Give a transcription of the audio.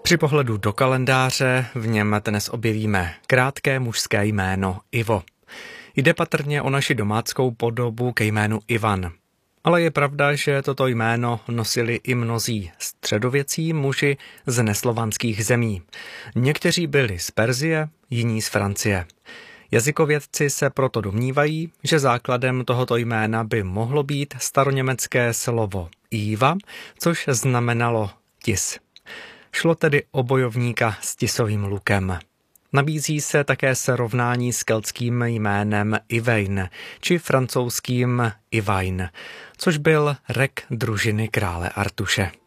Při pohledu do kalendáře v něm dnes objevíme krátké mužské jméno Ivo. Jde patrně o naši domáckou podobu ke jménu Ivan. Ale je pravda, že toto jméno nosili i mnozí středověcí muži z neslovanských zemí. Někteří byli z Perzie, jiní z Francie. Jazykovědci se proto domnívají, že základem tohoto jména by mohlo být staroněmecké slovo Iva, což znamenalo tis. Šlo tedy o bojovníka s tisovým lukem. Nabízí se také srovnání s keltským jménem Ivain či francouzským Ivain, což byl rek družiny krále Artuše.